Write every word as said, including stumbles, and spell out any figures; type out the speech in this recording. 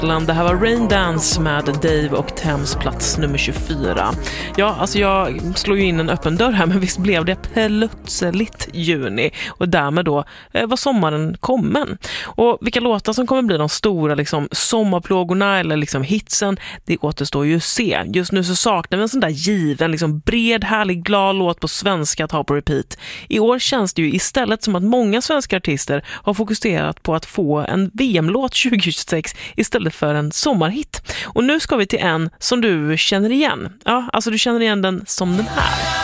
Det här var Rain Dance med Dave och Thames, plats nummer tjugofyra. Ja, alltså jag slår ju in en öppen dörr här, men visst blev det plötsligt juni och därmed då eh, var sommaren kommen. Och vilka låtar som kommer bli de stora liksom, sommarplågorna eller liksom, hitsen, det återstår ju att se. Just nu så saknar vi en sån där given, liksom, bred, härlig, glad låt på svenska att ha på repeat. I år känns det ju istället som att många svenska artister har fokuserat på att få en V M-låt tjugohundratjugosex istället för en sommarhit. Och nu ska vi till en som du känner igen. Ja, alltså du känner igen den som den här.